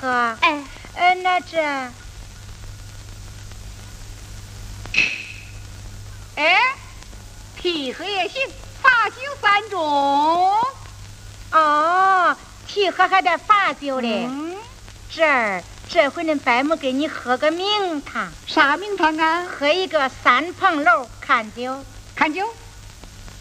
喝。 哎， 那这， 哎，提喝也行，罚酒3盅。 哦，提喝还得罚酒嘞。这回恁伯母给你喝个名堂。 啥名堂啊？ 喝一个3层楼看酒。 看酒。